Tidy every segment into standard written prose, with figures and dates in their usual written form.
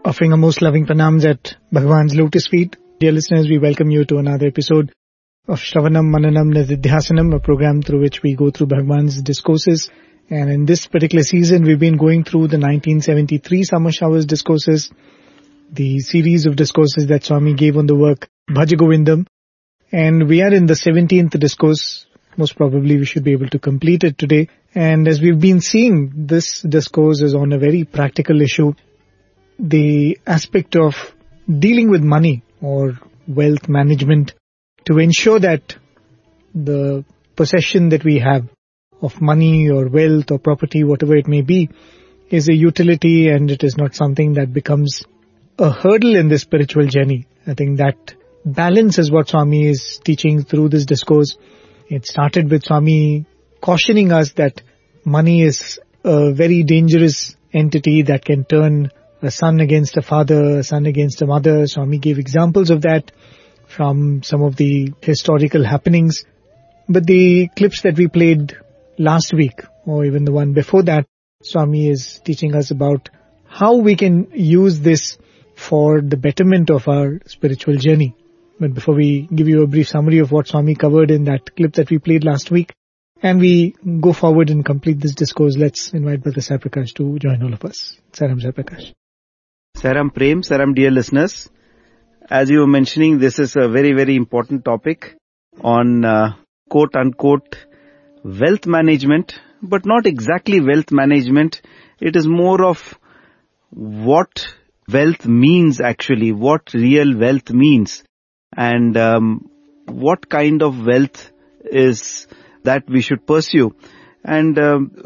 Offering our most loving pranams at Bhagwan's lotus feet. Dear listeners, we welcome you to another episode of Shravanam Mananam Nididhyasanam, a program through which we go through Bhagwan's discourses. And in this particular season, we've been going through the 1973 Summer Showers discourses, the series of discourses that Swami gave on the work Bhaja Govindam. And we are in the 17th discourse. Most probably we should be able to complete it today. And as we've been seeing, this discourse is on a very practical issue. The aspect of dealing with money or wealth management to ensure that the possession that we have of money or wealth or property, whatever it may be, is a utility and it is not something that becomes a hurdle in this spiritual journey. I think that balance is what Swami is teaching through this discourse. It started with Swami cautioning us that money is a very dangerous entity that can turn a son against a father, a son against a mother. Swami gave examples of that from some of the historical happenings. But the clips that we played last week, or even the one before that, Swami is teaching us about how we can use this for the betterment of our spiritual journey. But before we give you a brief summary of what Swami covered in that clip that we played last week, and we go forward and complete this discourse, let's invite Brother Sai Prakash to join all of us. Saram Sai Prakash. Saram Prem, Saram dear listeners. As you were mentioning, this is a very, very important topic on quote-unquote wealth management, but not exactly wealth management. It is more of what wealth means actually, what real wealth means, and what kind of wealth is that we should pursue, and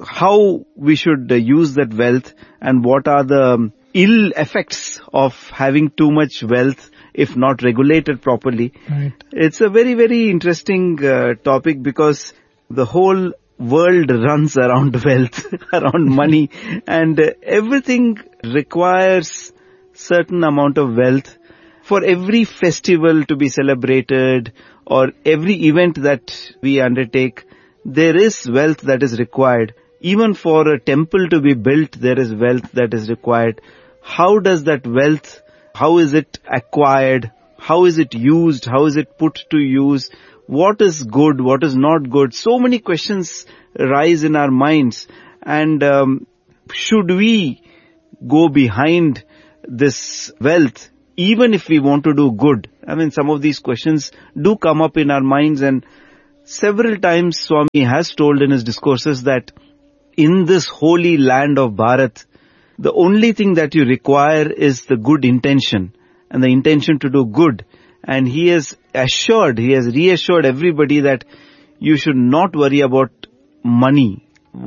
how we should use that wealth, and what are the ill effects of having too much wealth if not regulated properly. Right. It's a very, very interesting topic because the whole world runs around wealth, around money, and everything requires certain amount of wealth. For every festival to be celebrated or every event that we undertake, there is wealth that is required. Even for a temple to be built, there is wealth that is required. How does that wealth, how is it acquired? How is it used? How is it put to use? What is good? What is not good? So many questions arise in our minds. And should we go behind this wealth even if we want to do good? I mean, some of these questions do come up in our minds, and several times Swami has told in his discourses that in this holy land of Bharat, the only thing that you require is the good intention and the intention to do good. And he has reassured everybody that you should not worry about money,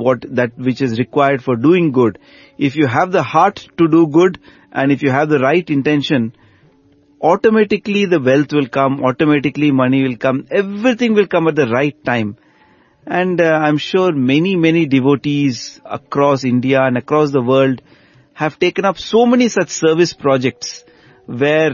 which is required for doing good. If you have the heart to do good and if you have the right intention, automatically the wealth will come, automatically money will come, everything will come at the right time. And I'm sure many, many devotees across India and across the world have taken up so many such service projects where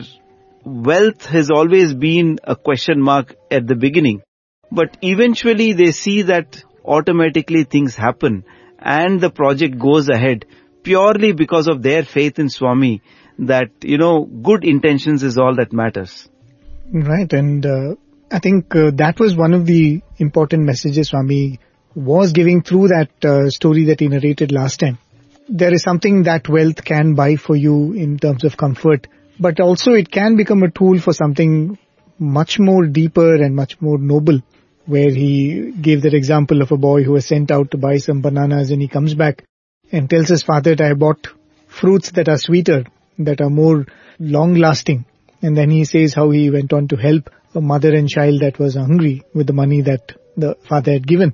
wealth has always been a question mark at the beginning. But eventually they see that automatically things happen and the project goes ahead purely because of their faith in Swami, that, good intentions is all that matters. Right, and I think that was one of the important messages Swami was giving through that story that he narrated last time. There is something that wealth can buy for you in terms of comfort, but also it can become a tool for something much more deeper and much more noble, where he gave that example of a boy who was sent out to buy some bananas, and he comes back and tells his father that I bought fruits that are sweeter, that are more long-lasting. And then he says how he went on to help a mother and child that was hungry with the money that the father had given.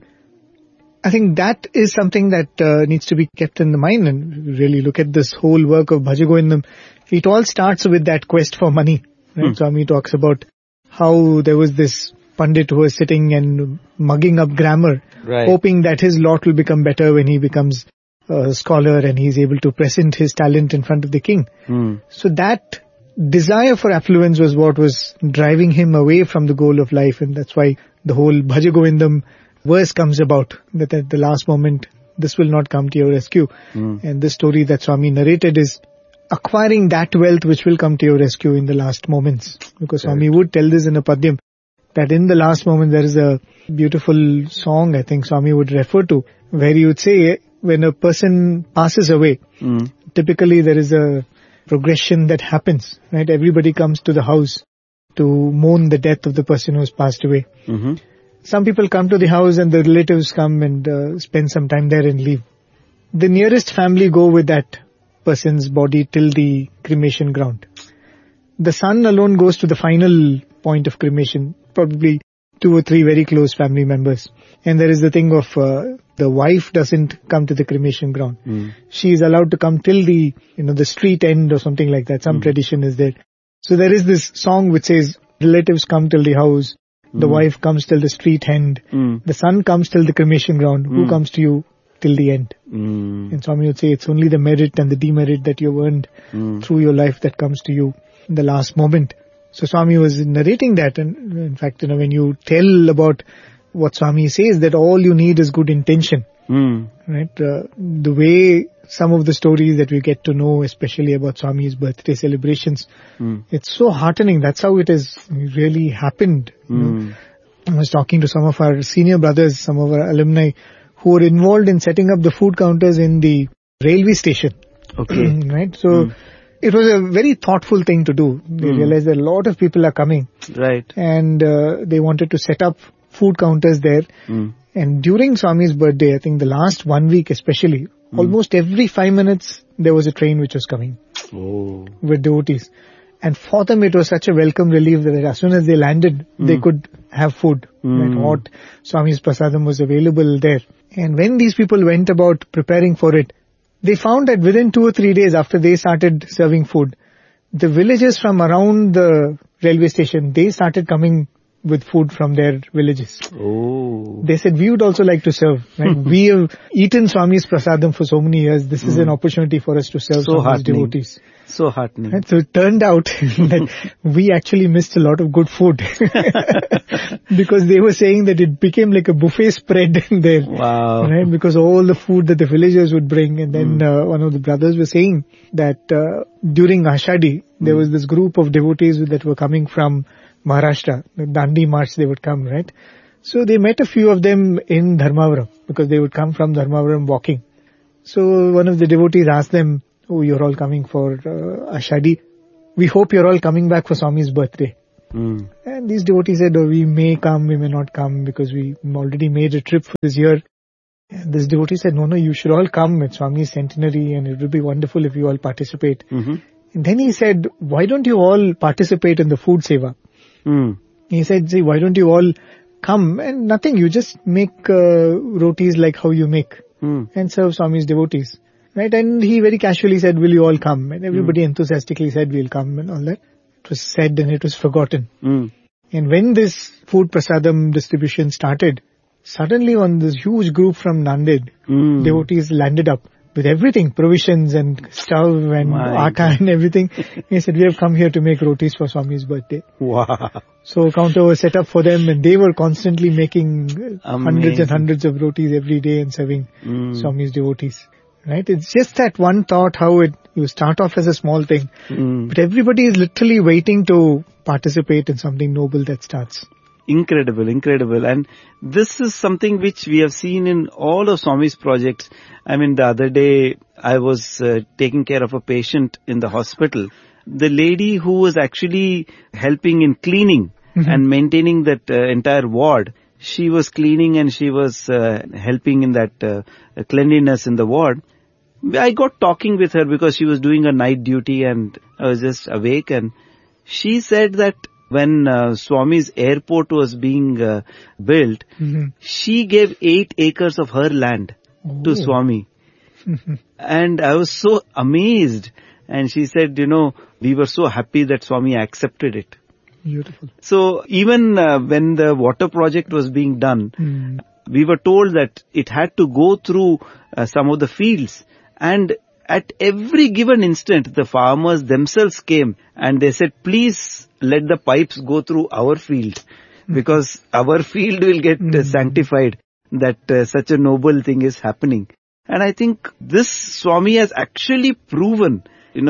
I think that is something that needs to be kept in the mind, and really look at this whole work of Bhaja Govindam. It all starts with that quest for money. Right? Swami talks about how there was this Pandit who was sitting and mugging up grammar, right, hoping that his lot will become better when he becomes a scholar and he's able to present his talent in front of the king. So that desire for affluence was what was driving him away from the goal of life, and that's why the whole Bhaja Govindam verse comes about, that at the last moment this will not come to your rescue. And this story that Swami narrated is acquiring that wealth which will come to your rescue in the last moments. Because Swami would tell this in a Padyam, that in the last moment there is a beautiful song I think Swami would refer to, where he would say when a person passes away, typically there is a progression that happens, right? Everybody comes to the house to mourn the death of the person who has passed away. Some people come to the house and the relatives come and spend some time there and leave. The nearest family go with that person's body till the cremation ground. The son alone goes to the final point of cremation, probably 2 or 3 very close family members. And there is the thing of the wife doesn't come to the cremation ground. She is allowed to come till the, the street end or something like that. Some tradition is there. So there is this song which says, relatives come till the house, the wife comes till the street end, the son comes till the cremation ground, who comes to you till the end? And Swami would say it's only the merit and the demerit that you've earned through your life that comes to you in the last moment. So Swami was narrating that, and in fact, when you tell about what Swami says, that all you need is good intention, right? The way some of the stories that we get to know, especially about Swami's birthday celebrations, it's so heartening. That's how it has really happened. I was talking to some of our senior brothers, some of our alumni, who were involved in setting up the food counters in the railway station. Okay. Right? So, it was a very thoughtful thing to do. They realized that a lot of people are coming. Right. And they wanted to set up food counters there. And during Swami's birthday, I think the last 1 week especially, almost every 5 minutes there was a train which was coming with devotees. And for them it was such a welcome relief that as soon as they landed, they could have food. Right? Hot Swami's prasadam was available there. And when these people went about preparing for it, they found that within 2 or 3 days after they started serving food, the villagers from around the railway station, they started coming with food from their villages. They said, we would also like to serve. Right? We have eaten Swami's prasadam for so many years. This is an opportunity for us to serve Swami's devotees. So heartening. Right? So it turned out that we actually missed a lot of good food. Because they were saying that it became like a buffet spread there. Wow. Right? Because all the food that the villagers would bring. And then one of the brothers was saying that during Ashadi, there was this group of devotees that were coming from Maharashtra. The Dandi March they would come, right? So they met a few of them in Dharmavaram because they would come from Dharmavaram walking. So one of the devotees asked them, oh, you're all coming for Ashadi. We hope you're all coming back for Swami's birthday. And these devotees said, oh, we may come, we may not come because we already made a trip for this year. And this devotee said, no, you should all come. It's Swami's centenary and it would be wonderful if you all participate. And then he said, why don't you all participate in the food seva? He said, see, why don't you all come and nothing, you just make rotis like how you make and serve Swami's devotees. Right? And he very casually said, will you all come? And everybody enthusiastically said, we'll come and all that. It was said and it was forgotten. And when this food prasadam distribution started, suddenly on this huge group from Nanded, devotees landed up with everything, provisions and stove and atta and everything. He said, we have come here to make rotis for Swami's birthday. Wow. So a counter was set up for them and they were constantly making hundreds and hundreds of rotis every day and serving Swami's devotees. Right? It's just that one thought how you start off as a small thing, but everybody is literally waiting to participate in something noble that starts. Incredible. And this is something which we have seen in all of Swami's projects. I mean, the other day I was taking care of a patient in the hospital. The lady who was actually helping in cleaning and maintaining that entire ward, she was cleaning and she was helping in that cleanliness in the ward. I got talking with her because she was doing a night duty and I was just awake, and she said that when Swami's airport was being built, she gave 8 acres of her land to Swami. And I was so amazed. And she said, we were so happy that Swami accepted it. Beautiful. So even when the water project was being done, we were told that it had to go through some of the fields. And at every given instant, the farmers themselves came and they said, please let the pipes go through our field because our field will get sanctified, that such a noble thing is happening. And I think this Swami has actually proven,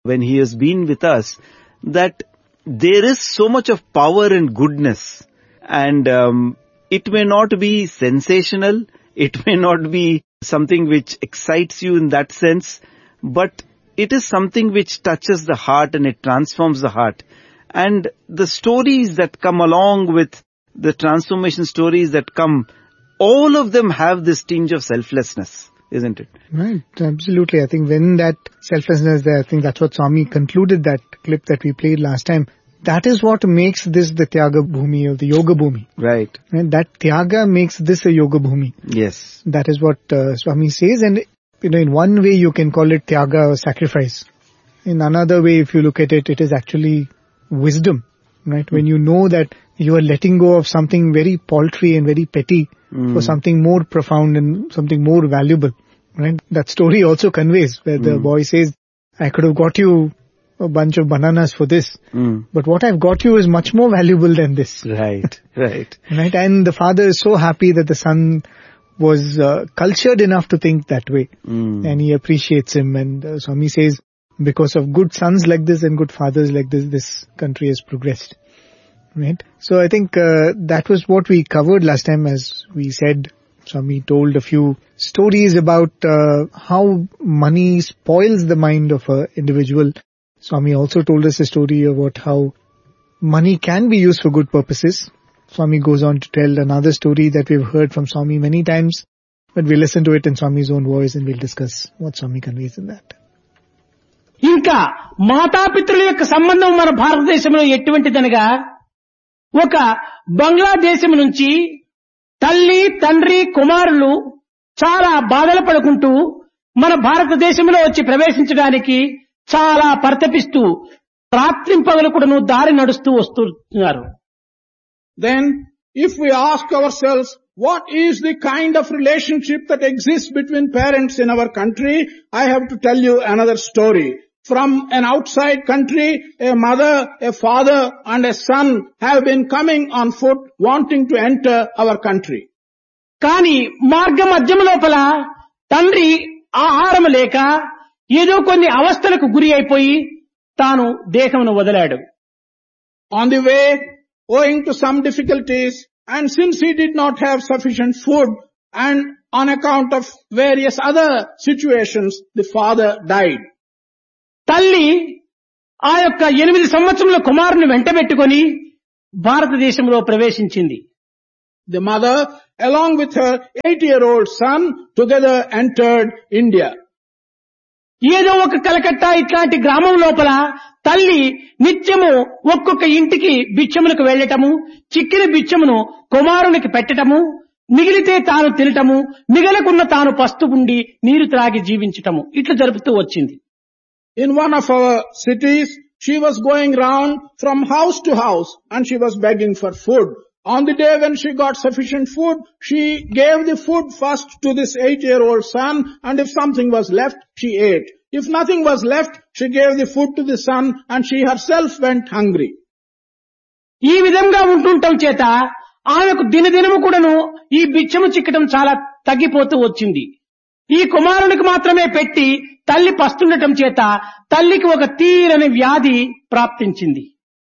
when he has been with us, that there is so much of power and goodness, and it may not be sensational, it may not be something which excites you in that sense, but it is something which touches the heart and it transforms the heart. And the stories that come along with the transformation stories that come, all of them have this tinge of selflessness, isn't it? Right, absolutely. I think when that selflessness there, I think that's what Swami concluded that clip that we played last time. That is what makes this the Tyaga Bhumi or the Yoga Bhumi. Right. And that Tyaga makes this a Yoga Bhumi. Yes. That is what Swami says. And in one way you can call it Tyaga or sacrifice. In another way, if you look at it, it is actually wisdom. Right? When you know that you are letting go of something very paltry and very petty for something more profound and something more valuable. Right? That story also conveys where the boy says, I could have got you a bunch of bananas for this, but what I've got you is much more valuable than this. Right, right. Right? And the father is so happy that the son was cultured enough to think that way. And he appreciates him. And Swami says, because of good sons like this and good fathers like this country has progressed. Right? So I think that was what we covered last time. As we said, Swami told a few stories about how money spoils the mind of an individual. Swami also told us a story about how money can be used for good purposes. Swami goes on to tell another story that we've heard from Swami many times, but we'll listen to it in Swami's own voice and we'll discuss what Swami conveys in that. ఇంకా మాతాపితృల యొక్క సంబంధం మన భారతదేశంలో ఎటువంటిదనగా, ఒక బంగ్లాదేశం నుంచి తల్లి తండ్రి కుమారులు చాలా బాధలు పడుకుంటూ మన భారతదేశంలో వచ్చి ప్రవేశించడానికి చాలా పరితపిస్తూ రాత్రింపగలు కూడాను దారి నడుస్తూ వస్తున్నారు. Then, if we ask ourselves, what is the kind of relationship that exists between parents in our country, I have to tell you another story. From an outside country, a mother, a father and a son have been coming on foot wanting to enter our country. కానీ మార్గ మధ్యం లోపల తండ్రి ఆహారం లేక ఏదో కొన్ని అవస్థలకు గురి అయిపోయి తాను దేశమును వదిలాడు. On the way, owing to some difficulties, and since he did not have sufficient food, and on account of various other situations, the father died. తల్లి ఆ యొక్క 8 సంవత్సరముల కుమారుని వెంటబెట్టుకొని భారతదేశంలో ప్రవేశించింది. The mother, along with her 8-year-old son, together entered India. ఏదో ఒక కలకత్తా ఇట్లాంటి గ్రామం లోపల తల్లి నిత్యము ఒక్కొక్క ఇంటికి బిచ్చములకు వెళ్లటము, చిక్కిన బిచ్చమును కుమారునికి పెట్టటము, మిగిలితే తాను తినటము, మిగలకున్న తాను పస్తు ఉండి నీరు త్రాగి జీవించటము, ఇట్లా జరుపుతూ వచ్చింది. In one of our cities, she was going round from house to house and she was begging for food. On the day when she got sufficient food, she gave the food first to this 8-year-old son, and if something was left, she ate. If nothing was left, she gave the food to the son and she herself went hungry. ఈ విధంగా ఉంటుండటం చేత ఆమెకు దినదినము కూడాను ఈ బిచ్చము చిక్కటం చాలా తగ్గిపోతూ వచ్చింది. ఈ కుమారునికి మాత్రమే పెట్టి తల్లి పస్తుండటం చేత తల్లికి ఒక తీరని వ్యాధి ప్రాప్తించింది.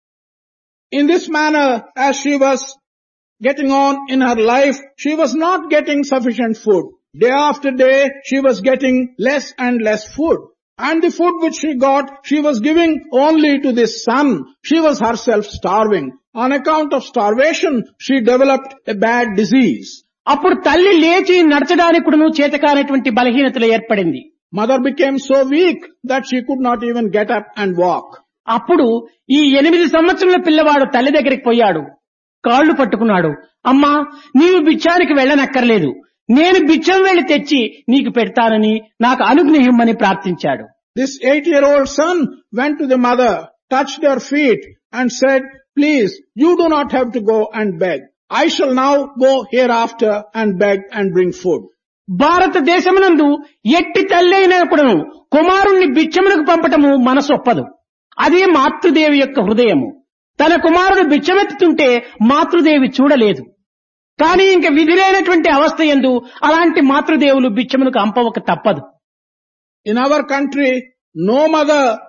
In this manner, as she was getting on in her life, she was not getting sufficient food. Day after day, she was getting less and less food. And the food which she got, she was giving only to this son. She was herself starving. On account of starvation, she developed a bad disease. అప్పుడు తల్లి లేచి నడచడానికి కూడాను చేతకానటువంటి బలహీనతలు ఏర్పడింది. Mother became so weak that she could not even get up and walk. అప్పుడు ఈ 8 సంవత్సరాల పిల్లవాడు తల్లి దగ్గరికి పోయాడు, కాళ్ళు పట్టుకున్నాడు. అమ్మా, నీవు బిచ్చానికి వెళ్ళనక్కర్లేదు, నేను బిచ్చం వెళ్లి తెచ్చి నీకు పెడతానని నాకు అనుగ్రహిమ్మని ప్రార్థించాడు. This 8-year-old son went to the mother, touched her feet and said, please, you do not have to go and beg. I shall now go hereafter and beg and bring food. భారతదేశమునందు ఎట్టి తల్లి అయినప్పుడు కుమారుణ్ణి బిచ్చమునకు పంపటము మనసు ఒప్పదు. అదే మాతృదేవి యొక్క హృదయము. తన కుమారుడు బిచ్చమెత్తుతుంటే మాతృదేవి చూడలేదు. కానీ ఇంక విధిలేనటువంటి అవస్థ యందు అలాంటి మాతృదేవులు బిచ్చమునకు అంపవక తప్పదు. In our country, no mother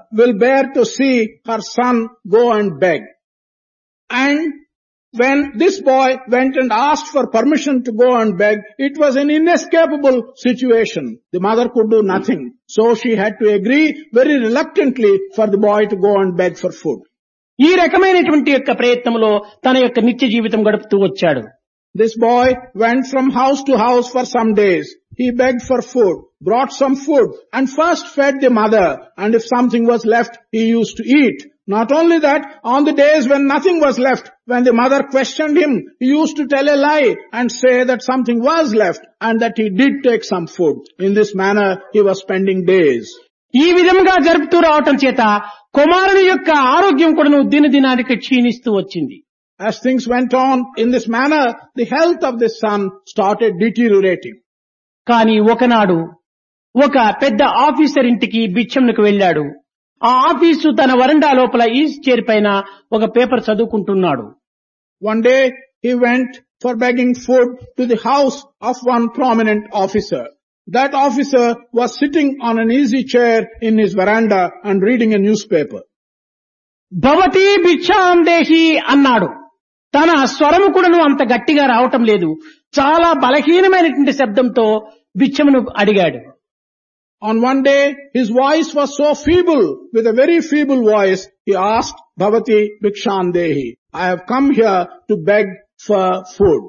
will bear to see her son go and beg. And when this boy went and asked for permission to go and beg, it was an inescapable situation. The mother could do nothing. So she had to agree very reluctantly for the boy to go and beg for food. ఈ రకమైనటువంటి యొక్క ప్రయత్నంలో తన యొక్క నిత్య జీవితం గడుపుతూ వచ్చాడు. This boy went from house to house for some days. He begged for food, brought some food, and first fed the mother, and if something was left, he used to eat. Not only that, on the days when nothing was left, when the mother questioned him, he used to tell a lie and say that something was left and that he did take some food. In this manner, he was spending days. ఈ విధంగా జరుపుతూ రావటం చేత కుమారుని యొక్క ఆరోగ్యం కూడాను దినదినానికి క్షీణిస్తూ వచ్చింది. As things went on in this manner, the health of this son started deteriorating. కానీ ఒకనాడు ఒక పెద్ద ఆఫీసర్ ఇంటికి భిక్షమునకు వెళ్ళాడు. ఆ ఆఫీసు తన వరండా లోపల ఈస్ట్ చైర్ పైన ఒక పేపర్ చదువుకుంటున్నాడు. One day he went for begging food to the house of one prominent officer. That officer was sitting on an easy chair in his veranda and reading a newspaper. భవతి భిక్షాందేహి అన్నాడు. తన స్వరము కూడాను అంత గట్టిగా రావటం లేదు. చాలా బలహీనమైనటువంటి శబ్దంతో భిక్షమును అడిగాడు. On one day, his voice was so feeble, with a very feeble voice, he asked, Bhavati Bhikshandehi, I have come here to beg for food.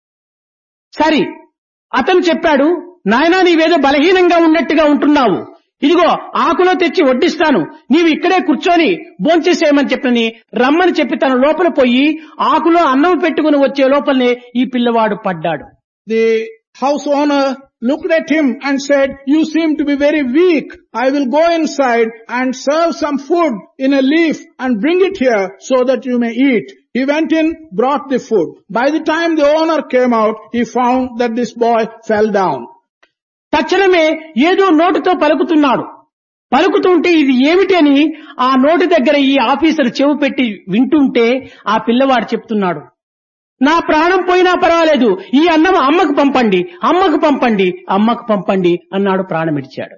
సరి అతను చెప్పాడు, నాయనా నీవేదో బలహీనంగా ఉన్నట్టుగా ఉంటున్నావు. ఇదిగో ఆకులో తెచ్చి వడ్డిస్తాను, నీవు ఇక్కడే కూర్చొని భోంచేసేయమని చెప్పని రమ్మని చెప్పి తన లోపల పోయి ఆకులో అన్నం పెట్టుకుని వచ్చే లోపలనే ఈ పిల్లవాడు పడ్డాడు. The house owner looked at him and said, you seem to be very weak. I will go inside and serve some food in a leaf and bring it here so that you may eat. He went in, brought the food. By the time the owner came out, he found that this boy fell down. తక్షణమే ఏదో నోటితో పలుకుతున్నాడు. పలుకుతుంటే ఇది ఏమిటి అని ఆ నోటి దగ్గర ఈ ఆఫీసర్ చెవు పెట్టి వింటుంటే ఆ పిల్లవాడు చెప్తున్నాడు, నా ప్రాణం పోయినా పర్వాలేదు, ఈ అన్నం అమ్మకు పంపండి, అమ్మకు పంపండి, అమ్మకు పంపండి అన్నాడు. ప్రాణం ఇడిచాడు.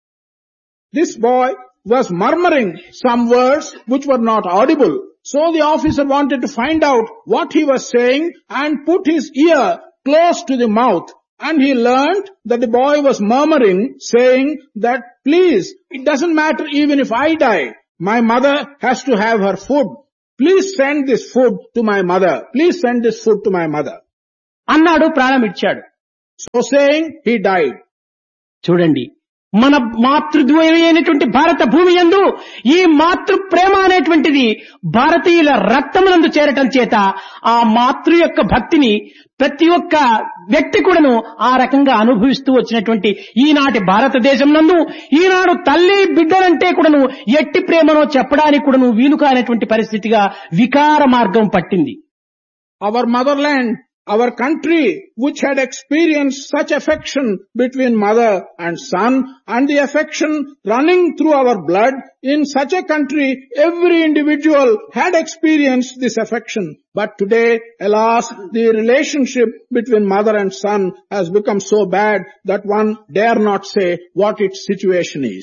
This boy was murmuring some words which were not audible. So the officer wanted to find out what he was saying and put his ear close to the mouth. And he learned that the boy was murmuring, saying that, please, it doesn't matter even if I die. My mother has to have her food. Please send this food to my mother. Please send this food to my mother. అన్నాడు. ప్రాణం ఇచ్చాడు. So saying, he died. చూడండి, మన మాతృద్వయమైనటువంటి భారత భూమి యందు ఈ మాతృ ప్రేమ అనేటువంటిది భారతీయుల రక్తమునందు చేరటం చేత ఆ మాతృ యొక్క భక్తిని ప్రతి ఒక్క వ్యక్తి కూడాను ఆ రకంగా అనుభవిస్తూ వచ్చినటువంటి ఈనాటి భారతదేశం నందు ఈనాడు తల్లి బిడ్డలంటే కూడాను ఎట్టి ప్రేమనో చెప్పడానికి కూడాను వీలు కానటువంటి పరిస్థితిగా వికార మార్గం పట్టింది. Our motherland, our country, which had experienced such affection between mother and son, and the affection running through our blood, in such a country, every individual had experienced this affection. But today, alas, the relationship between mother and son has become so bad that one dare not say what its situation is.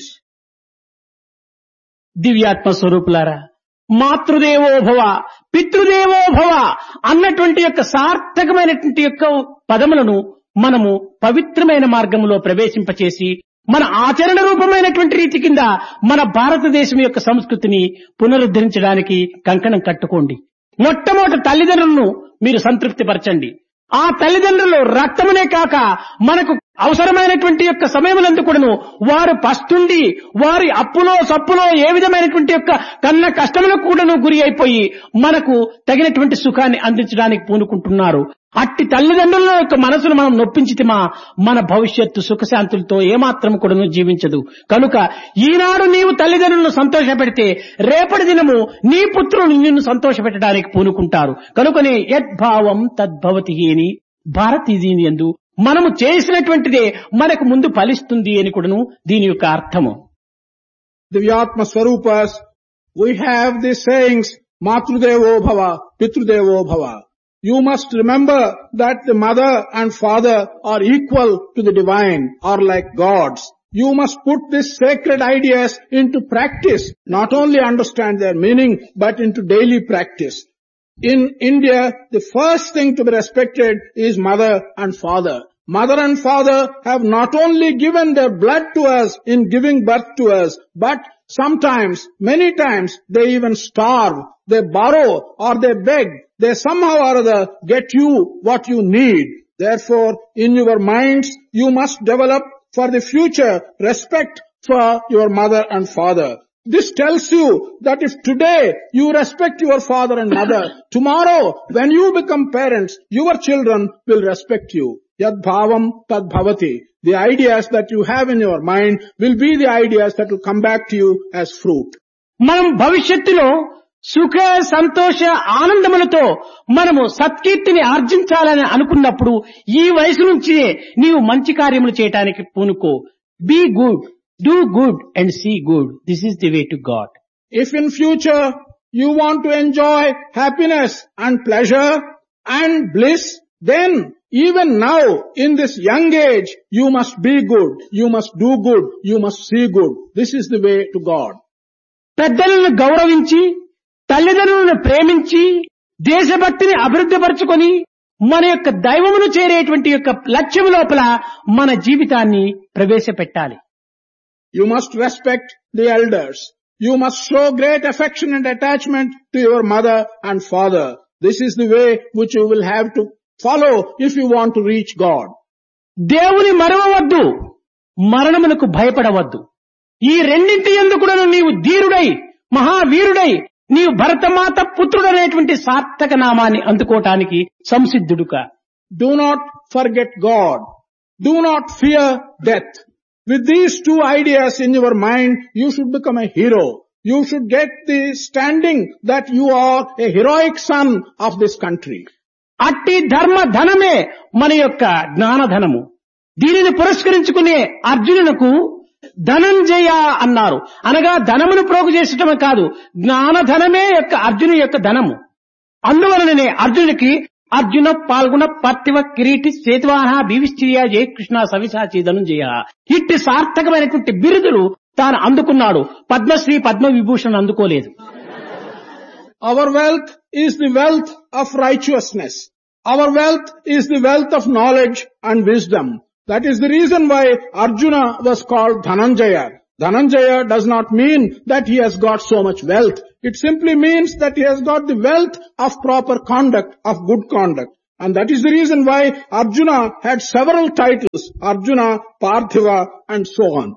దివ్యాత్మ స్వరూపులారా, మాతృదేవో భవ పితృదేవో భవ అన్నటువంటి యొక్క సార్థకమైనటువంటి యొక్క పదములను మనము పవిత్రమైన మార్గంలో ప్రవేశింపచేసి మన ఆచరణ రూపమైనటువంటి రీతి కింద మన భారతదేశం యొక్క సంస్కృతిని పునరుద్ధరించడానికి కంకణం కట్టుకోండి. మొట్టమొదటి తల్లిదండ్రులను మీరు సంతృప్తిపరచండి. ఆ తల్లిదండ్రులు రక్తమునే కాక మనకు అవసరమైనటువంటి యొక్క సమయములందు కూడాను వారు పస్తుండి వారి అప్పులో సప్పులో ఏ విధమైనటువంటి యొక్క కన్న కష్టములకు కూడాను గురి అయిపోయి మనకు తగినటువంటి సుఖాన్ని అందించడానికి పూనుకుంటున్నారు. అట్టి తల్లిదండ్రుల యొక్క మనసును మనం నొప్పించితిమా మన భవిష్యత్తు సుఖశాంతులతో ఏమాత్రం కూడాను జీవించదు. కనుక ఈనాడు నీవు తల్లిదండ్రులను సంతోషపెడితే రేపటి దినము నీ పుత్రులు నిన్ను సంతోషపెట్టడానికి పూనుకుంటారు. కనుకనే యద్భావం తద్భవతి అని భారతీయుని యందు మనము చేసినటువంటిదే మనకు ముందు ఫలిస్తుంది అని కూడాను దీని యొక్క అర్థము. Divyatma Swarupas, we have these sayings, Matrudevo Bhava, Pitrudevo Bhava. You must remember that the mother and father are equal to the divine, are like gods. You must put these sacred ideas into practice, not only understand their meaning, but into daily practice. In India, the first thing to be respected is mother and father. Mother and father have not only given their blood to us in giving birth to us, but sometimes, many times, they even starve, they borrow or they beg, they somehow or other get you what you need. Therefore, in your minds, you must develop for the future respect for your mother and father. This tells you that if today you respect your father and mother, tomorrow when you become parents, your children will respect you. Yad bhavam tad bhavati. The ideas that you have in your mind will be the ideas that will come back to you as fruit. మనం భవిష్యత్తులో సుఖ సంతోష ఆనందములతో మనము సత్కీర్తిని ఆర్జించాలని అనుకున్నప్పుడు ఈ వయసు నుంచే నీవు మంచి కార్యములు చేయడానికి పూనుకో. Be good, do good and see good. This is the way to God. If in future you want to enjoy happiness and pleasure and bliss, then even now in this young age you must be good, you must do good, you must see good. This is the way to God. పెద్దలను గౌరవించి, తల్లిదండ్రులను ప్రేమించి, దేశభక్తిని అభివృద్ధిపరచుకొని మన యొక్క దైవమును చేరేటువంటి యొక్క లక్ష్యం లోపల మన జీవితాన్ని ప్రవేశపెట్టాలి. You must respect the elders. You must show great affection and attachment to your mother and father. This is the way which you will have to follow if you want to reach God. దేవుని మరవవద్దు, మరణమునకు భయపడవద్దు. ఈ రెండింటి యందు కూడా నీవు ధీరుడై, మహావీరుడై, నీవు భరతమాత పుత్రుడనేటువంటి సార్థక నామాన్ని అందుకోవటానికి సంసిద్ధుడుగా. Do not forget God. Do not fear death. With these two ideas in your mind, you should become a hero. You should get the standing that you are a heroic son of this country. అట్టి ధర్మ ధనమే మన యొక్క జ్ఞానధనము. దీనిని పురస్కరించుకునే అర్జునునకు ధనంజయ అన్నారు. అనగా ధనమును ప్రోగు చేసటమే కాదు, జ్ఞానధనమే యొక్క అర్జును యొక్క ధనము. అందువలననే అర్జునుడికి అర్జున పాల్గొన పార్థివ కిరీటి సేతువాహ భీవిష్ఠియ జయకృష్ణ సవిశాచి ధనంజయ ఇట్టి సార్థకమైనటువంటి బిరుదులు తాను అందుకున్నాడు. Padmashri Padma Vibhushan అందుకోలేదు. Our wealth is the wealth of righteousness. Our wealth is the wealth of knowledge and wisdom. That is the reason why Arjuna was called Dhananjaya. Dhananjaya does not mean that he has got so much wealth. It simply means that he has got the wealth of proper conduct, of good conduct. And that is the reason why Arjuna had several titles, Arjuna, Parthiva and so on.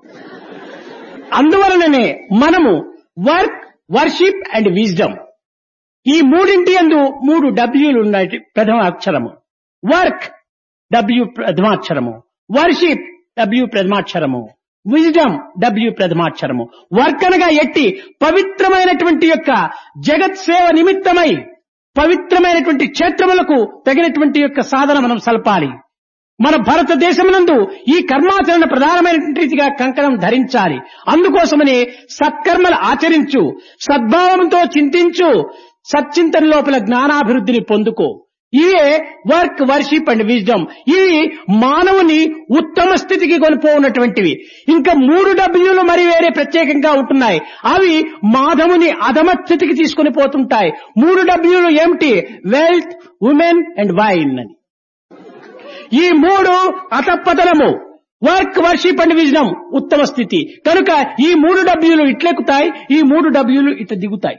అందువలననే మనము work, worship and wisdom ఈ మూడింటి యందు 3 డబ్ల్యూలు ఉన్నాయి. ప్రథమ అక్షరము work, W ప్రథమాక్షరము. Worship, W ప్రథమాక్షరము. Wisdom, W ప్రథమాక్షరము. Work అనగా ఎట్టి పవిత్రమైనటువంటి యొక్క జగత్ సేవ నిమిత్తమై పవిత్రమైనటువంటి క్షేత్రములకు తగినటువంటి యొక్క సాధన మనం సల్పాలి. మన భారతదేశమునందు ఈ కర్మాచరణ ప్రధానమైనటువంటిదిగా కంకణం ధరించాలి. అందుకోసమని సత్కర్మలు ఆచరించు, సద్భావంతో చింతించు, సచ్చింతన లోపల జ్ఞానాభివృద్ధిని పొందుకో. ఇవే వర్క్, వర్షిప్ అండ్ విజ్డమ్. ఇవి మానవుని ఉత్తమ స్థితికి కొనిపోనటువంటివి. ఇంకా 3 డబ్ల్యూలు మరి వేరే ప్రత్యేకంగా ఉంటున్నాయి. అవి మాధవుని అధమ స్థితికి తీసుకొని పోతుంటాయి. 3 డబ్ల్యూలు ఏమిటి? వెల్త్, ఉమెన్ అండ్ వైన్ అని. ఈ 3 అతపతనము. వర్క్, వర్షిప్ అండ్ విజ్డమ్ ఉత్తమ స్థితి. కనుక ఈ 3 డబ్ల్యూలు ఇట్లెక్కుతాయి, ఈ 3 డబ్ల్యూలు ఇట్లా దిగుతాయి.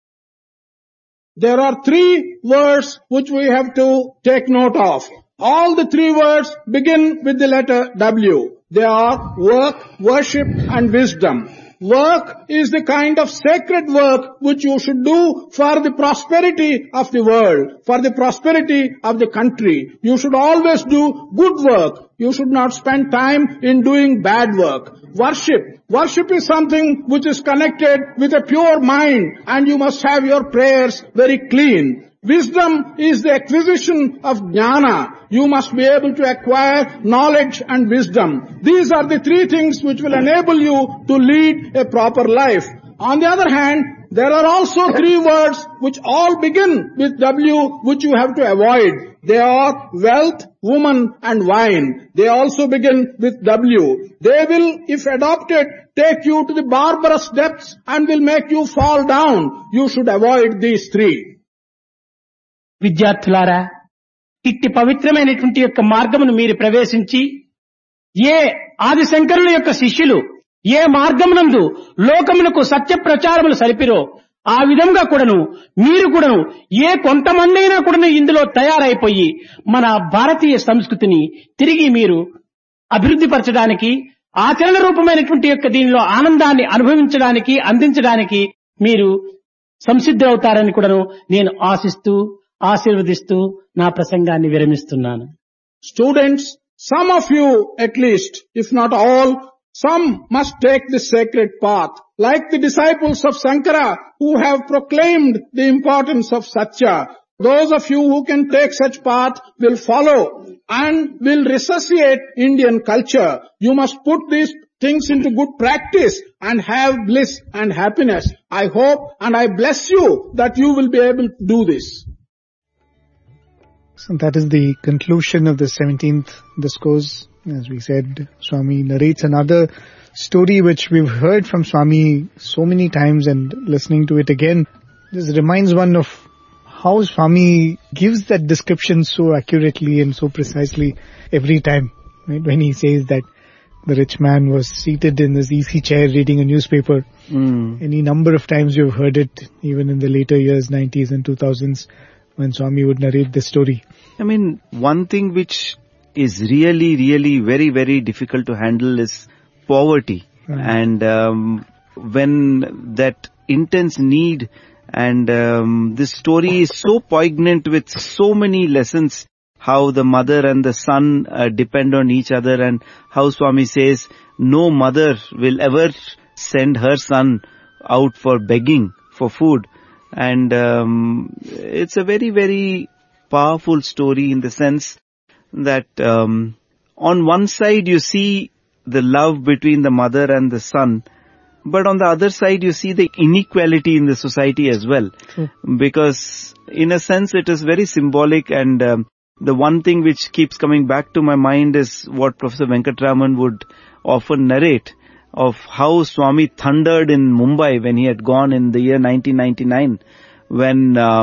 There are 3 words which we have to take note of. All the 3 words begin with the letter W. They are work, worship and wisdom. Work is the kind of sacred work which you should do for the prosperity of the world, for the prosperity of the country. You should always do good work. You should not spend time in doing bad work. Worship is something which is connected with a pure mind, and you must have your prayers very clean. Wisdom is the acquisition of jnana. You must be able to acquire knowledge and wisdom. These are the 3 things which will enable you to lead a proper life. On the other hand, There are also three words which all begin with W, which you have to avoid. They are wealth, woman and wine. They also begin with W. They will, if adopted, take you to the barbarous depths and will make you fall down. You should avoid these three. విద్యార్థులారా, ఇట్టి పవిత్రమైనటువంటి యొక్క మార్గమును మీరు ప్రవేశించి, ఏ ఆదిశంకరుల యొక్క శిష్యులు ఏ మార్గమునందు లోకమునకు సత్య ప్రచారములు సలిపిరో ఆ విధంగా కూడాను మీరు కూడాను ఏ కొంతమంది అయినా కూడాను ఇందులో తయారైపోయి మన భారతీయ సంస్కృతిని తిరిగి మీరు అభివృద్ధి పరచడానికి, ఆచరణ రూపమైనటువంటి యొక్క దీనిలో ఆనందాన్ని అనుభవించడానికి, అందించడానికి మీరు సంసిద్ధులవుతారని కూడాను నేను ఆశిస్తూ ఆశీర్వదిస్తూ నా ప్రసంగాన్ని విరమిస్తున్నాను. Students, some of you at least, if not all, some must take this sacred path, like the disciples of Sankara who have proclaimed the importance of Satya. Those of you who can take such path will follow and will resuscitate Indian culture. You must put these things into good practice and have bliss and happiness. I hope and I bless you that you will be able to do this. So that is the conclusion of the 17th discourse. As we said, Swami narrates another story which we've heard from Swami so many times, and listening to it again, this reminds one of how Swami gives that description so accurately and so precisely every time. Right? When he says that the rich man was seated in his easy chair reading a newspaper. Any number of times you've heard it, even in the later years, 90s and 2000s, when Swami would narrate this story. I mean, one thing which is really, really very, very difficult to handle is poverty. Right. And when that intense need and this story is so poignant with so many lessons, how the mother and the son depend on each other, and how Swami says no mother will ever send her son out for begging for food. And it's a very, very powerful story in the sense that on one side you see the love between the mother and the son, but on the other side you see the inequality in the society as well. True. Because in a sense it is very symbolic, and the one thing which keeps coming back to my mind is what Professor Venkatraman would often narrate, of how Swami thundered in Mumbai when he had gone in the year 1999, when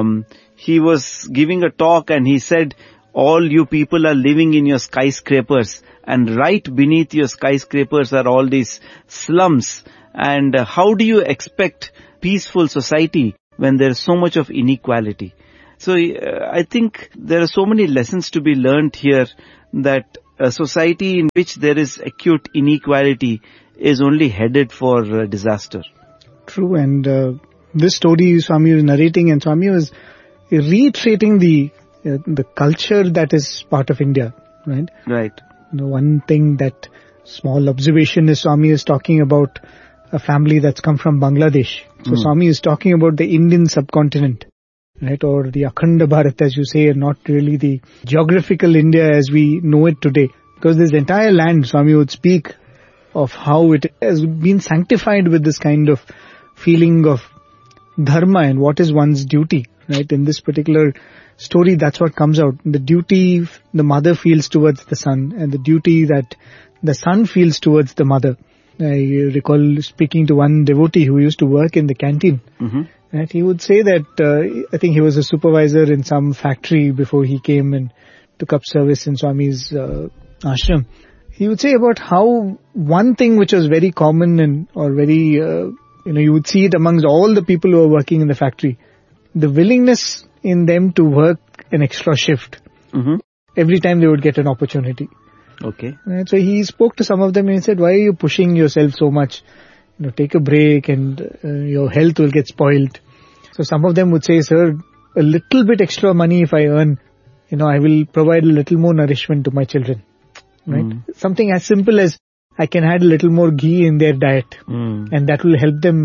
he was giving a talk and he said, all you people are living in your skyscrapers, and right beneath your skyscrapers are all these slums, and how do you expect peaceful society when there is so much of inequality? So I think there are so many lessons to be learnt here, that a society in which there is acute inequality is only headed for disaster. True, and this story Swami was narrating, and Swami was reiterating the culture that is part of India, right? Right. The one thing, that small observation, is Swami is talking about a family that's come from Bangladesh. So Swami is talking about the Indian subcontinent, right? Or the Akhanda Bharat, as you say, and not really the geographical India as we know it today. Because this entire land, Swami would speak of how it has been sanctified with this kind of feeling of dharma and what is one's duty, right? In this particular story, that's what comes out. The duty the mother feels towards the son, and the duty that the son feels towards the mother. I recall speaking to one devotee who used to work in the canteen. Right? He would say that, I think he was a supervisor in some factory before he came and took up service in Swami's ashram. He would say about how one thing which was very common and or very, you would see it amongst all the people who are working in the factory, the willingness in them to work an extra shift every time they would get an opportunity. Okay. And so he spoke to some of them and he said, why are you pushing yourself so much? Take a break and your health will get spoiled. So some of them would say, sir, a little bit extra money if I earn, I will provide a little more nourishment to my children. Right? Something as simple as I can add a little more ghee in their diet, and that will help them,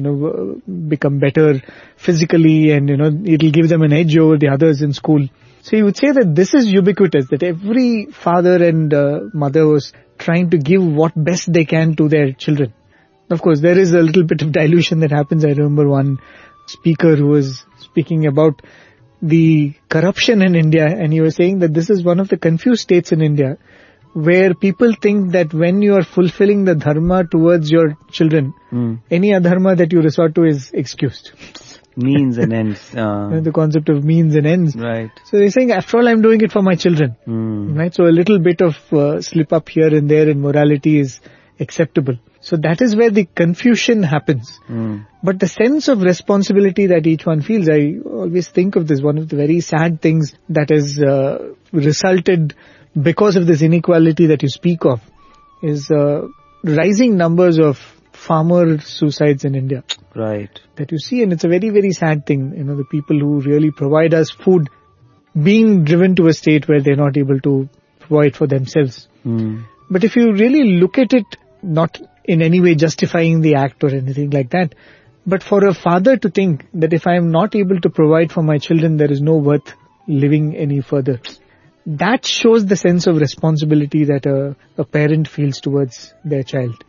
become better physically, and it'll give them an edge over the others in school. So he would say that this is ubiquitous, that every father and mother was trying to give what best they can to their children. Of course, there is a little bit of dilution that happens. I remember one speaker who was speaking about the corruption in India, and he was saying that this is one of the confused states in India where people think that when you are fulfilling the dharma towards your children, any adharma that you resort to is excused. Means and ends. The concept of means and ends. Right. So they're saying, after all, I'm doing it for my children. Right. So a little bit of slip up here and there in morality is acceptable. So that is where the confusion happens. But the sense of responsibility that each one feels, I always think of this, one of the very sad things that has resulted because of this inequality that you speak of is rising numbers of farmer suicides in India. Right. That you see, and it's a very, very sad thing. You know, the people who really provide us food being driven to a state where they're not able to provide for themselves. But if you really look at it, not in any way justifying the act or anything like that, but for a father to think that if I am not able to provide for my children, there is no worth living any further. That shows the sense of responsibility that a parent feels towards their child.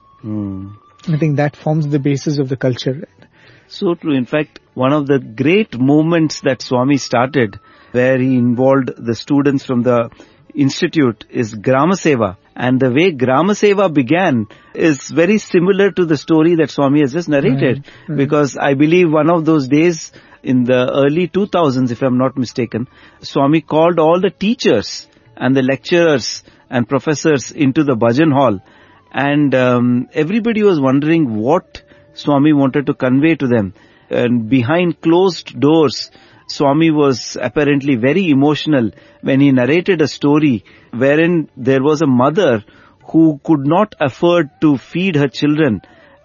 I think that forms the basis of the culture. So true. In fact, one of the great movements that Swami started, where he involved the students from the institute, is Grama Seva. And the way Grama Seva began is very similar to the story that Swami has just narrated. Because I believe one of those days in the early 2000s, if I'm not mistaken, Swami called all the teachers and the lecturers and professors into the bhajan hall. And everybody was wondering what Swami wanted to convey to them. And behind closed doors, Swami was apparently very emotional when he narrated a story wherein there was a mother who could not afford to feed her children.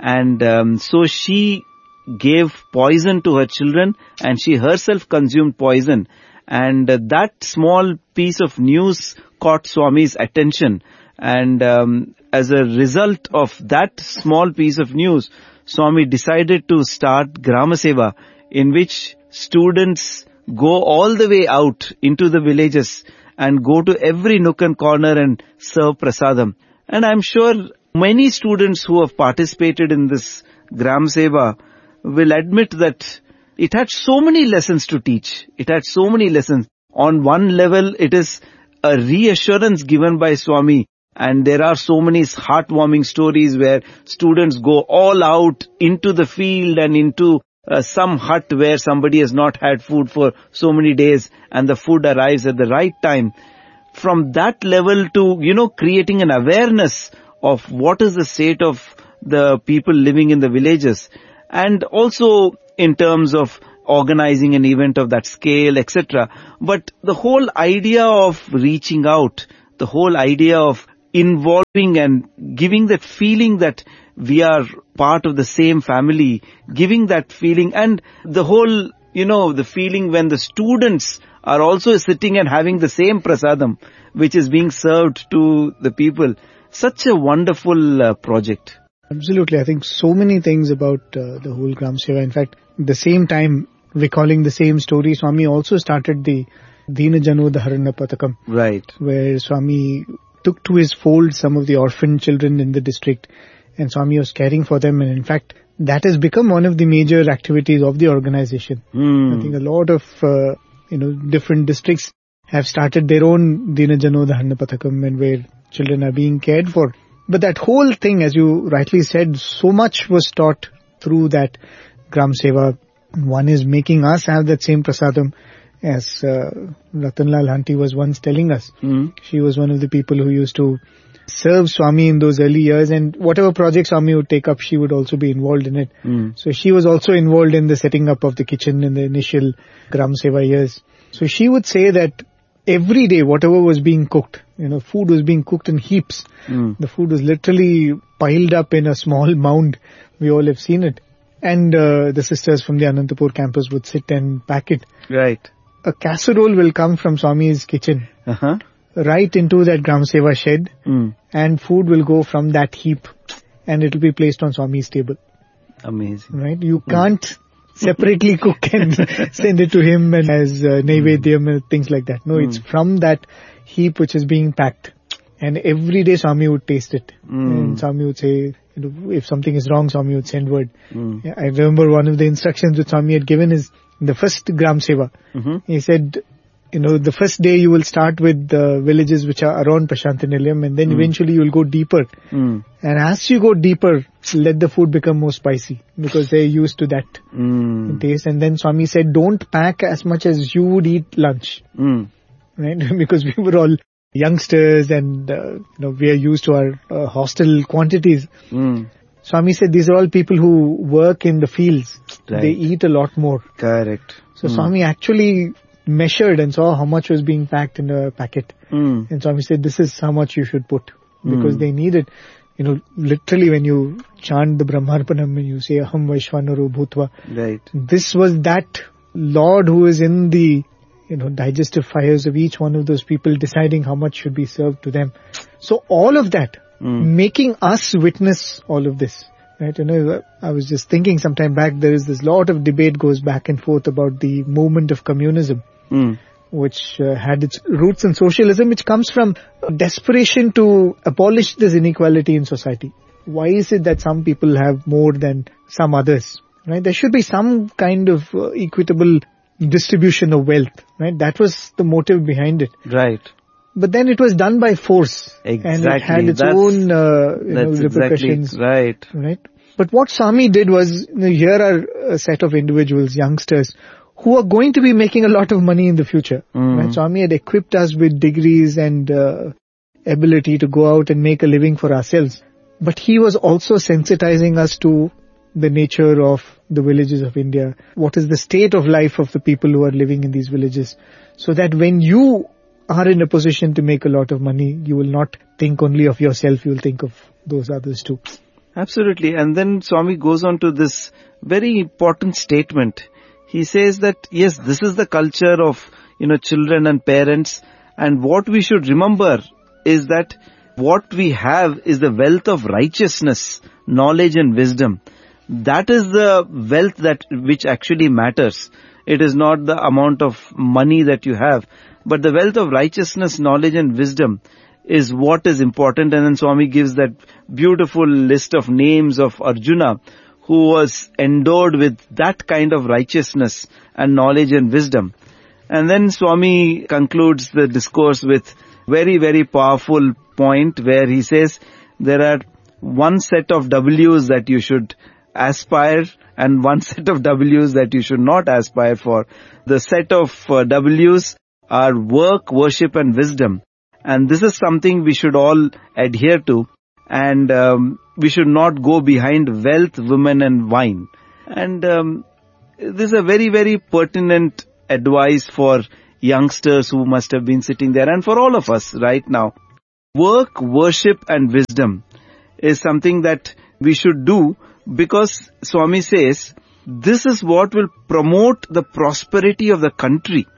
And so she gave poison to her children and she herself consumed poison. And that small piece of news caught Swami's attention. And as a result of that small piece of news, Swami decided to start Grama Seva, in which students go all the way out into the villages and go to every nook and corner and serve prasadam. And I'm sure many students who have participated in this Gram Seva will admit that it had so many lessons to teach. It had so many lessons. On one level, it is a reassurance given by Swami. And there are so many heartwarming stories where students go all out into the field and into some hut where somebody has not had food for so many days and the food arrives at the right time. From that level to, creating an awareness of what is the state of the people living in the villages. And also in terms of organizing an event of that scale, etc. But the whole idea of reaching out, the whole idea of involving and giving that feeling that we are part of the same family, giving that feeling, and the whole, the feeling when the students are also sitting and having the same prasadam, which is being served to the people. Such a wonderful project. Absolutely. I think so many things about the whole Gram Seva. In fact, at the same time, recalling the same story, Swami also started the Dina Jano Dharana Patakam. Right. Where Swami took to his fold some of the orphan children in the district, and Swami was caring for them. And in fact, that has become one of the major activities of the organization. I think a lot of, different districts have started their own Dina Jano Dharana Patakam, and where children are being cared for. But that whole thing, as you rightly said, so much was taught through that Gram Seva. One is making us have that same prasadam, as Ratanlal Hanti was once telling us. She was one of the people who used to serve Swami in those early years, and whatever project Swami would take up, she would also be involved in it. So she was also involved in the setting up of the kitchen in the initial Gram Seva years. So she would say that every day, whatever was being cooked, food was being cooked in heaps. The food was literally piled up in a small mound. We all have seen it. And the sisters from the Anantapur campus would sit and pack it. Right. A casserole will come from Swami's kitchen, right into that Gram Seva shed, and food will go from that heap, and it will be placed on Swami's table. Amazing. Right? You can't separately cook and send it to him and as Naivedyam and things like that. No, it's from that heap which is being packed. And every day Swami would taste it. And Swami would say, if something is wrong, Swami would send word. Mm. I remember one of the instructions that Swami had given is the first Gram Seva. Mm-hmm. He said, the first day you will start with the villages which are around Prasanthi Nilayam, and then eventually you will go deeper. Mm. And as you go deeper, let the food become more spicy because they're used to that taste. And then Swami said, don't pack as much as you would eat lunch. Mm. Right? Because we were all youngsters and, we are used to our hostel quantities. Mm. Swami said these are all people who work in the fields. Right. They eat a lot more. Correct. So Swami actually measured and saw how much was being packed in a packet. Mm. And Swami said, this is how much you should put. Because they need it. Literally when you chant the Brahmarpanam and you say, Aham Vaishvanaro Bhutva. Right. This was that Lord who is in the, digestive fires of each one of those people deciding how much should be served to them. So all of that, making us witness all of this. Right, I was just thinking sometime back, there is this lot of debate goes back and forth about the movement of communism, which had its roots in socialism, which comes from desperation to abolish this inequality in society. Why is it that some people have more than some others? Right, there should be some kind of equitable distribution of wealth. Right, that was the motive behind it. Right. But then it was done by force. Exactly. And it had its own repercussions. Exactly right. But what Swami did was, here are a set of individuals, youngsters, who are going to be making a lot of money in the future. Right? Swami had equipped us with degrees and ability to go out and make a living for ourselves. But he was also sensitizing us to the nature of the villages of India. What is the state of life of the people who are living in these villages? So that when you are in a position to make a lot of money, you will not think only of yourself, you will think of those others too. Absolutely. And then Swami goes on to this very important statement. He says that, yes, this is the culture of, children and parents. And what we should remember is that what we have is the wealth of righteousness, knowledge and wisdom. That is the wealth which actually matters. It is not the amount of money that you have. But the wealth of righteousness, knowledge and wisdom is what is important. And then Swami gives that beautiful list of names of Arjuna who was endowed with that kind of righteousness and knowledge and wisdom. And then Swami concludes the discourse with very, very powerful point where he says there are one set of W's that you should aspire and one set of W's that you should not aspire for. The set of W's are work, worship and wisdom. And this is something we should all adhere to. And we should not go behind wealth, women and wine. And this is a very, very pertinent advice for youngsters who must have been sitting there and for all of us right now. Work, worship and wisdom is something that we should do because Swami says this is what will promote the prosperity of the country.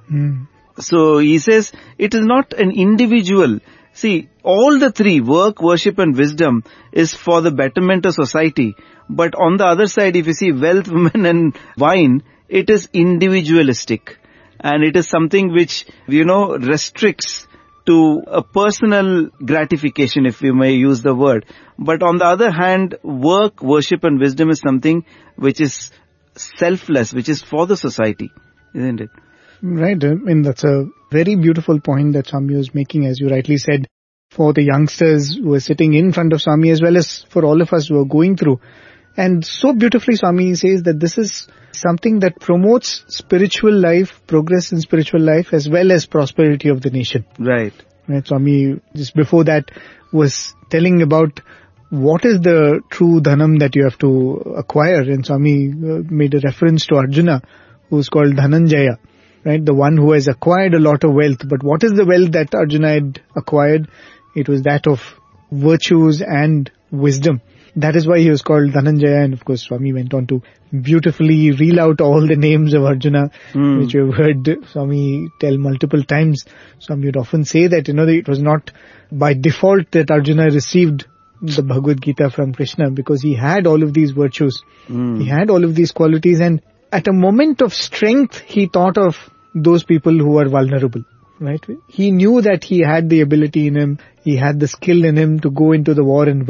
So he says it is not an individual. See, all the three, work, worship and wisdom, is for the betterment of society. But on the other side, if you see wealth, women and wine, it is individualistic. And it is something which, restricts to a personal gratification, if you may use the word. But on the other hand, work, worship and wisdom is something which is selfless, which is for the society, isn't it? Right. I mean, that's a very beautiful point that Swami was making, as you rightly said, for the youngsters who are sitting in front of Swami as well as for all of us who are going through. And so beautifully Swami says that this is something that promotes spiritual life, progress in spiritual life as well as prosperity of the nation. Right. Right. Swami just before that was telling about what is the true dhanam that you have to acquire. And Swami made a reference to Arjuna, who's called Dhananjaya. Right, the one who has acquired a lot of wealth. But what is the wealth that Arjuna had acquired? It was that of virtues and wisdom. That is why he was called Dhananjaya. And of course, Swami went on to beautifully reel out all the names of Arjuna, which you have heard Swami tell multiple times. Swami would often say that, it was not by default that Arjuna received the Bhagavad Gita from Krishna, because he had all of these virtues. He had all of these qualities, and at a moment of strength, he thought of those people who are vulnerable, right? He knew that he had the ability in him, he had the skill in him to go into the war and win.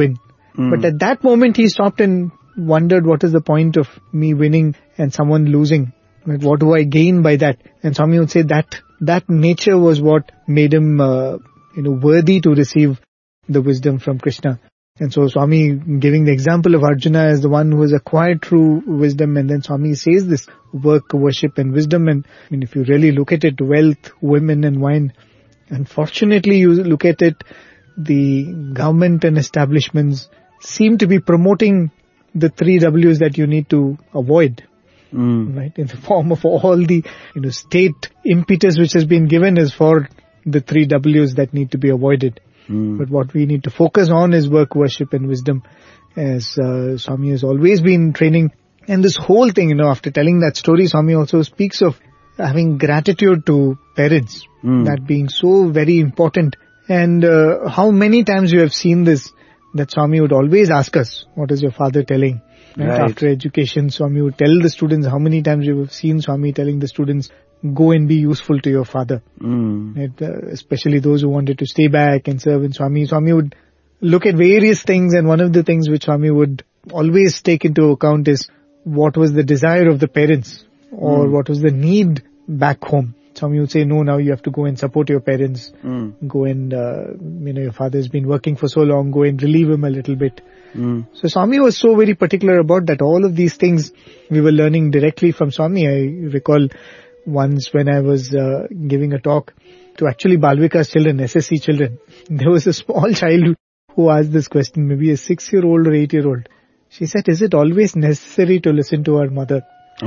But at that moment he stopped and wondered, what is the point of me winning and someone losing? What do I gain by that? And Swami would say that nature was what made him worthy to receive the wisdom from Krishna. And so Swami giving the example of Arjuna as the one who has acquired true wisdom, and then Swami says this: work, worship and wisdom. And if you really look at it, wealth, women and wine, unfortunately you look at it, the government and establishments seem to be promoting the 3 W's that you need to avoid. Right, in the form of all the state impetus which has been given is for the 3 W's that need to be avoided. But what we need to focus on is work, worship and wisdom, as Swami has always been training. And this whole thing, after telling that story, Swami also speaks of having gratitude to parents, that being so very important. And how many times you have seen this, that Swami would always ask us, what is your father telling? Right. After education, Swami would tell the students, how many times you have seen Swami telling the students, go and be useful to your father. Right? Especially those who wanted to stay back and serve in Swami. Swami would look at various things, and one of the things which Swami would always take into account is what was the desire of the parents, or what was the need back home. Swami would say, no, now you have to go and support your parents. Go and, your father has been working for so long, go and relieve him a little bit. So Swami was so very particular about that. All of these things we were learning directly from Swami. I recall once when I was giving a talk to actually Balvika's children, SSC children, there was a small child who asked this question, maybe a 6-year-old or 8-year-old. She said, is it always necessary to listen to our mother?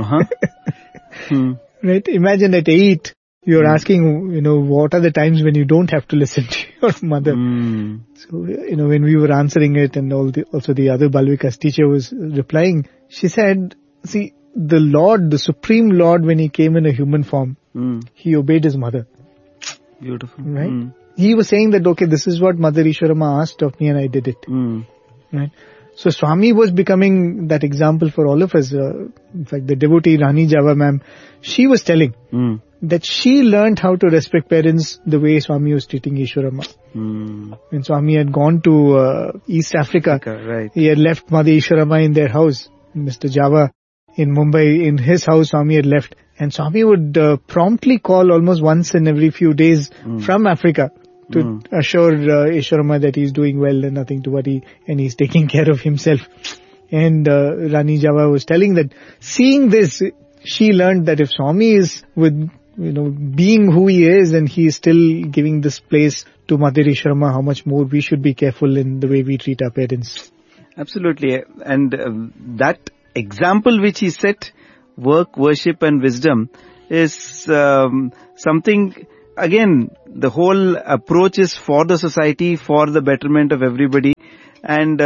Right? Imagine at 8, you're asking, what are the times when you don't have to listen to your mother? So, when we were answering it, and also the other Balvika's teacher was replying, she said, see, the Lord, the Supreme Lord, when he came in a human form, he obeyed his mother. Beautiful. Right? He was saying that, okay, this is what Mother Ishwarama asked of me and I did it. Right? So Swami was becoming that example for all of us. In fact, the devotee Rani Java ma'am, she was telling that she learned how to respect parents the way Swami was treating Ishwarama. When Swami had gone to East Africa, right. He had left Mother Ishwarama in their house. Mr. Java in Mumbai, in his house, Swami had left. And Swami would promptly call almost once in every few days from Africa to assure Ishwarama that he's doing well and nothing to worry, and he's taking care of himself. And Rani Java was telling that, seeing this, she learned that if Swami is with, being who he is, and he is still giving this place to Mother Ishwarama, how much more we should be careful in the way we treat our parents. Absolutely. And that example which he set, work, worship and wisdom, is something, again, the whole approach is for the society, for the betterment of everybody. And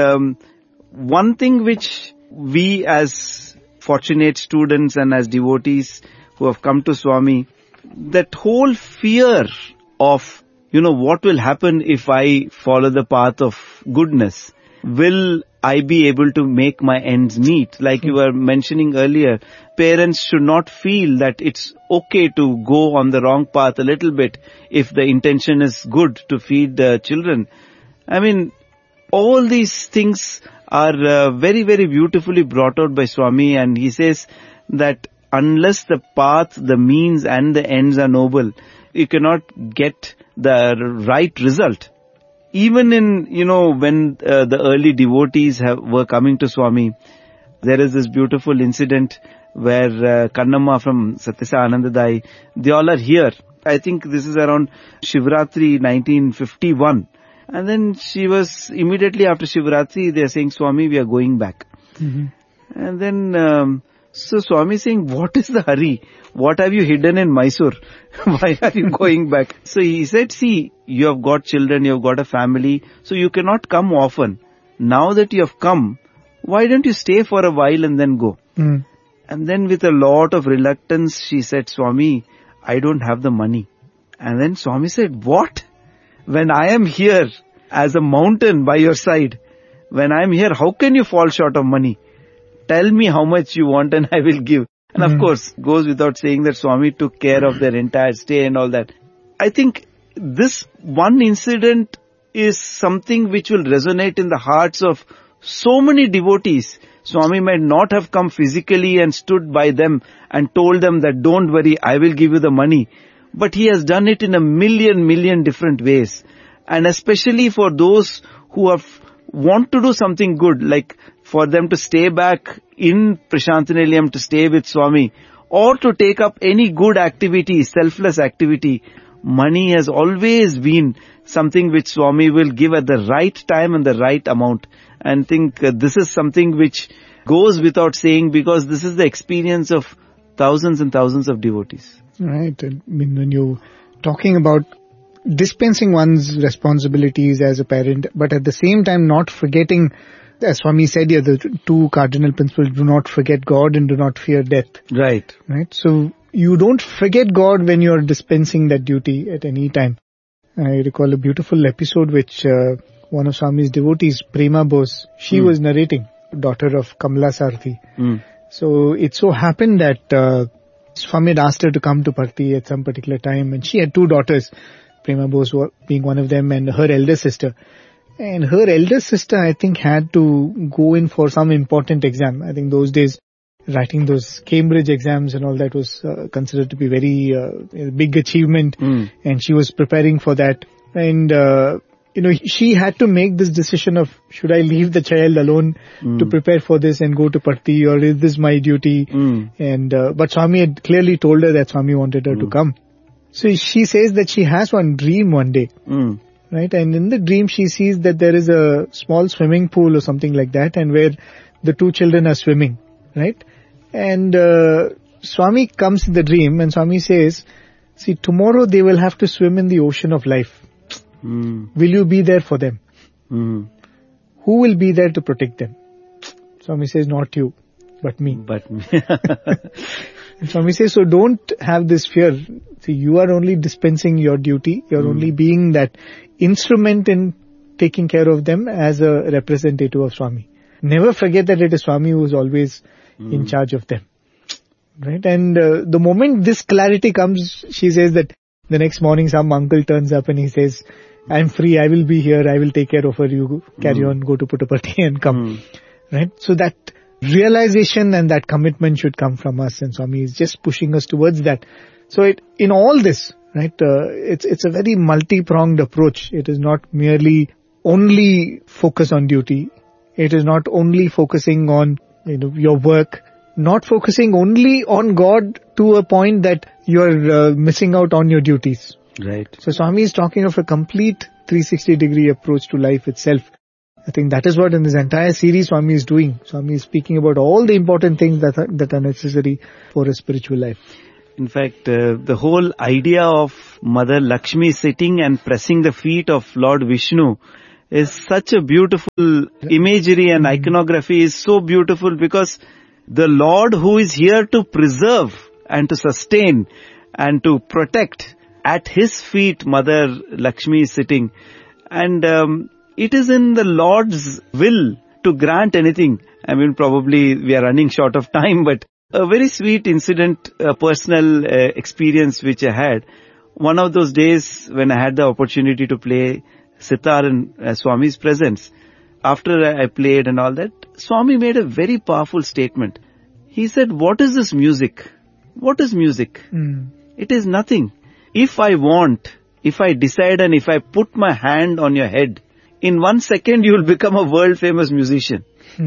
one thing which we as fortunate students and as devotees who have come to Swami, that whole fear of, what will happen if I follow the path of goodness? Will I be able to make my ends meet? Like you were mentioning earlier, parents should not feel that it's okay to go on the wrong path a little bit if the intention is good to feed the children. I mean, all these things are very, very beautifully brought out by Swami, and he says that unless the path, the means and the ends are noble, you cannot get the right result. Even in, when the early devotees were coming to Swami, there is this beautiful incident where Kannamma from Satyasa Anandadai, they all are here. I think this is around Shivratri 1951. And then she was, immediately after Shivratri, they are saying, Swami, we are going back. And then, so Swami is saying, what is the hurry? What have you hidden in Mysore? Why are you going back? So he said, see, you have got children, you have got a family, so you cannot come often. Now that you have come, why don't you stay for a while and then go? And then with a lot of reluctance, she said, Swami, I don't have the money. And then Swami said, what? When I am here as a mountain by your side, when I am here, how can you fall short of money? Tell me how much you want and I will give. And of course, goes without saying that Swami took care of their entire stay and all that. I think this one incident is something which will resonate in the hearts of so many devotees. Swami might not have come physically and stood by them and told them that don't worry, I will give you the money. But he has done it in a million different ways. And especially for those who want to do something good, like for them to stay back in Prashant Nilayam to stay with Swami, or to take up any good activity, selfless activity, money has always been something which Swami will give at the right time and the right amount. And think this is something which goes without saying, because this is the experience of thousands and thousands of devotees. Right. I mean, when you're talking about dispensing one's responsibilities as a parent, but at the same time not forgetting, as Swami said here, the two cardinal principles: do not forget God and do not fear death. Right. Right. So you don't forget God when you're dispensing that duty at any time. I recall a beautiful episode which one of Swami's devotees, Prema Bose, she was narrating, daughter of Kamala Sarthi. So it so happened that Swami had asked her to come to Parthi at some particular time, and she had two daughters, Prema Bose being one of them, and her elder sister. And her elder sister, I think, had to go in for some important exam. I think those days, writing those Cambridge exams and all that was considered to be very big achievement, and she was preparing for that. And she had to make this decision of, should I leave the child alone to prepare for this and go to Parthi, or is this my duty? And but Swami had clearly told her that Swami wanted her to come. So she says that she has one dream one day, right? And in the dream she sees that there is a small swimming pool or something like that, and where the two children are swimming, right? And Swami comes in the dream, and Swami says, see, tomorrow they will have to swim in the ocean of life. Will you be there for them? Who will be there to protect them? Swami says, not you, but me. But me. And Swami says, so don't have this fear. See, you are only dispensing your duty. You're only being that instrument in taking care of them as a representative of Swami. Never forget that it is Swami who is always in charge of them. Right? And the moment this clarity comes, she says that the next morning some uncle turns up and he says, I'm free, I will be here, I will take care of her, you carry on, go to Puttaparthi and come. Right? So that realization and that commitment should come from us, and Swami is just pushing us towards that. So in all this, right, it's a very multi-pronged approach. It is not merely only focus on duty. It is not only focusing on your work, not focusing only on God to a point that you're missing out on your duties. Right. So Swami is talking of a complete 360-degree approach to life itself. I think that is what in this entire series Swami is doing. Swami is speaking about all the important things that are necessary for a spiritual life. In fact, the whole idea of Mother Lakshmi sitting and pressing the feet of Lord Vishnu is such a beautiful imagery, and iconography is so beautiful, because the Lord who is here to preserve and to sustain and to protect, at his feet Mother Lakshmi is sitting. And it is in the Lord's will to grant anything. I mean, probably we are running short of time, but a very sweet incident, a personal experience which I had. One of those days when I had the opportunity to play sitar in Swami's presence, after I played and all that, Swami made a very powerful statement. He said, what is this music? What is music? It is nothing. If I want, if I decide, and if I put my hand on your head, in 1 second you will become a world famous musician.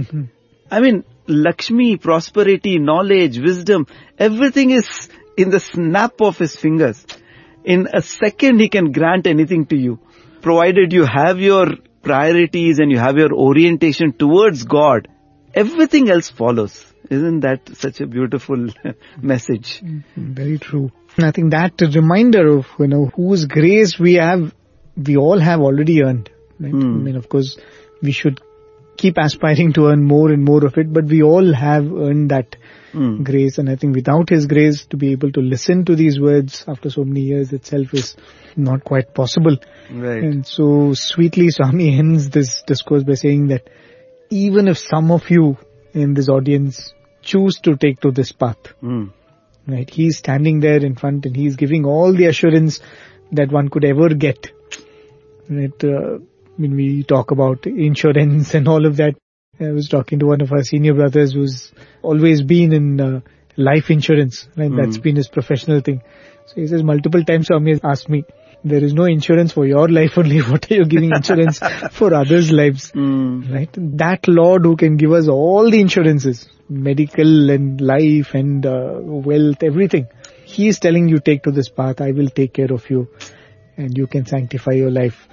I mean, Lakshmi, prosperity, knowledge, wisdom, everything is in the snap of his fingers. In a second he can grant anything to you, provided you have your priorities and you have your orientation towards God. Everything else follows. Isn't that such a beautiful message? Very true. I think that reminder of whose grace we all have already earned. Right? I mean, of course, we should keep aspiring to earn more and more of it, but we all have earned that grace. And I think without his grace, to be able to listen to these words after so many years itself is not quite possible. Right. And so sweetly Swami ends this discourse by saying that even if some of you in this audience choose to take to this path, right, he's standing there in front and he's giving all the assurance that one could ever get. Right? When we talk about insurance and all of that, I was talking to one of our senior brothers who's always been in life insurance, right? That's been his professional thing. So he says multiple times Swami has asked me, there is no insurance for your life only. What are you giving insurance for others' lives? Right? That Lord who can give us all the insurances, medical and life and wealth, everything. He is telling you, take to this path, I will take care of you and you can sanctify your life.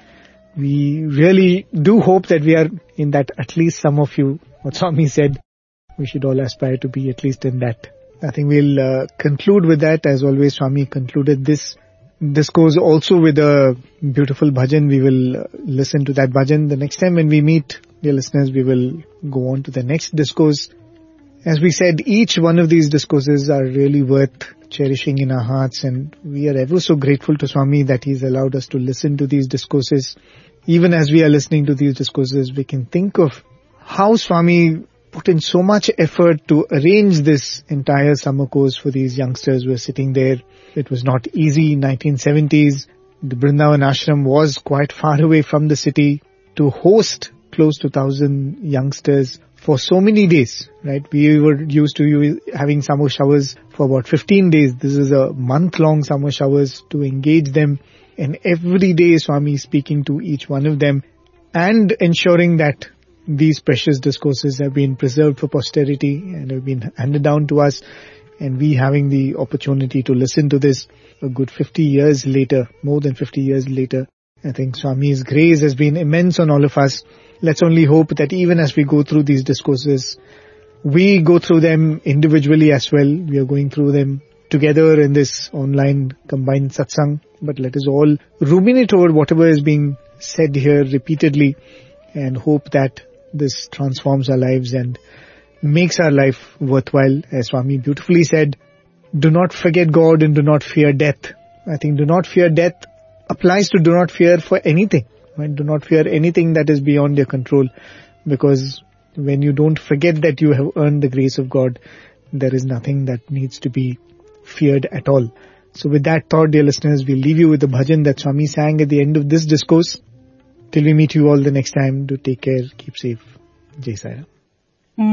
We really do hope that we are in that, at least some of you, what Swami said, we should all aspire to be at least in that. I think we'll conclude with that. As always, Swami concluded this discourse also with a beautiful bhajan. We will listen to that bhajan. The next time when we meet, dear listeners, we will go on to the next discourse. As we said, each one of these discourses are really worth cherishing in our hearts, and we are ever so grateful to Swami that he's allowed us to listen to these discourses. Even as we are listening to these discourses, we can think of how Swami put in so much effort to arrange this entire summer course for these youngsters who are sitting there. It was not easy. 1970s, the Vrindavan Ashram was quite far away from the city. To host close to 1,000 youngsters for so many days, right? We were used to having summer showers for about 15 days. This is a month-long summer showers to engage them. And every day Swami is speaking to each one of them and ensuring that these precious discourses have been preserved for posterity and have been handed down to us. And we having the opportunity to listen to this a good 50 years later, more than 50 years later. I think Swami's grace has been immense on all of us. Let's only hope that even as we go through these discourses, we go through them individually as well. We are going through them together in this online combined satsang. But let us all ruminate over whatever is being said here repeatedly and hope that this transforms our lives and makes our life worthwhile. As Swami beautifully said, do not forget God and do not fear death. I think do not fear death applies to do not fear for anything. Right? Do not fear anything that is beyond your control, because when you don't forget that you have earned the grace of God, there is nothing that needs to be feared at all. So with that thought, dear listeners, we'll leave you with the bhajan that Swami sang at the end of this discourse. Till we meet you all the next time, do take care, keep safe. Jai Sai Ram.